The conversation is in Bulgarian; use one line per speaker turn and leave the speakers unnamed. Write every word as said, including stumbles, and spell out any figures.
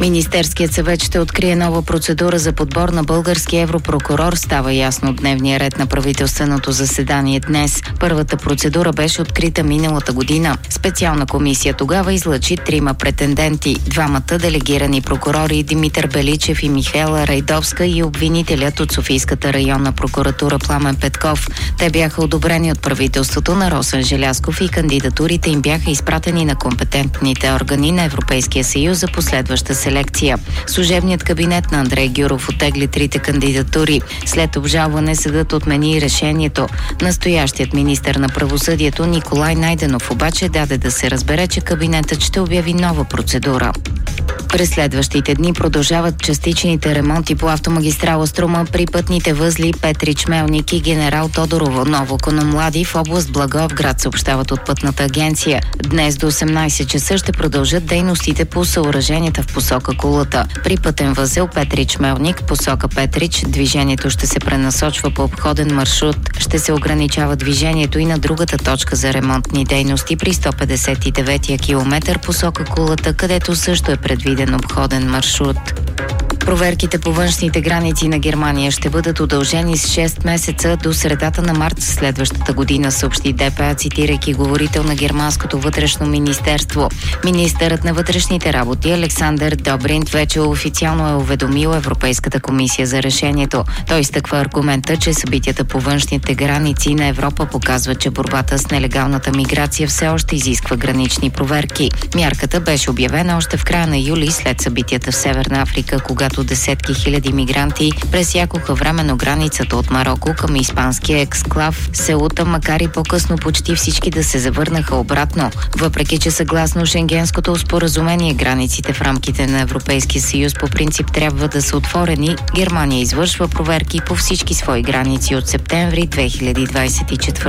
Министерският съвет ще открие нова процедура за подбор на български европрокурор, става ясно от дневния ред на правителственото заседание днес. Първата процедура беше открита миналата година. Специална комисия тогава излъчи трима претенденти. Двамата делегирани прокурори Димитър Беличев и Михаела Райдовска и обвинителят от Софийската районна прокуратура Пламен Петков. Те бяха одобрени от правителството на Росен Желязков и кандидатурите им бяха изпратени на компетентните органи на Европейския съюз за последваща селекция. Служебният кабинет на Андрей Гюров оттегли трите кандидатури. След обжалване съдът отмени решението. Настоящият министър на правосъдието Николай Найденов обаче даде да се разбере, че кабинетът ще обяви нова процедура. През следващите дни продължават частичните ремонти по автомагистрала Струма при пътните възли Петрич Мелник и Генерал Тодорово Ново Кономлади в област Благоевград, съобщават от Пътната агенция. Днес до осемнайсет часа ще продължат дейностите по съоръженията в посока Кулата. При пътен възел Петрич Мелник, посока Петрич, движението ще се пренасочва по обходен маршрут. Ще се ограничава движението и на другата точка за ремонтни дейности при сто петдесет и деветия километър посока Кулата, където също е предвиден обходен маршрут. Проверките по външните граници на Германия ще бъдат удължени с шест месеца до средата на март следващата година, съобщи ДПА, цитирайки говорител на германското вътрешно министерство. Министърът на вътрешните работи Александър Добринт вече официално е уведомил Европейската комисия за решението. Той изтъква аргумента, че събитията по външните граници на Европа показват, че борбата с нелегалната миграция все още изисква гранични проверки. Мярката беше обявена още в края на юли след събитията в Северна Африка, когато десетки хиляди мигранти пресякоха временно границата от Мароко към испанския ексклав Сеута, макар и по-късно почти всички да се завърнаха обратно. Въпреки че съгласно Шенгенското споразумение границите в рамките на Европейския съюз по принцип трябва да са отворени, Германия извършва проверки по всички свои граници от септември две хиляди двайсет и четвърта.